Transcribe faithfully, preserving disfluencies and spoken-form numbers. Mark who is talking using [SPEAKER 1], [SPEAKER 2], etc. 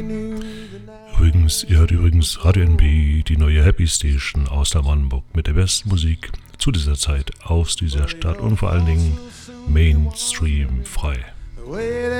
[SPEAKER 1] Übrigens, ihr hört übrigens Radio N B, die neue Happy Station aus der Brandenburg mit der besten Musik zu dieser Zeit aus dieser Stadt und vor allen Dingen Mainstream frei.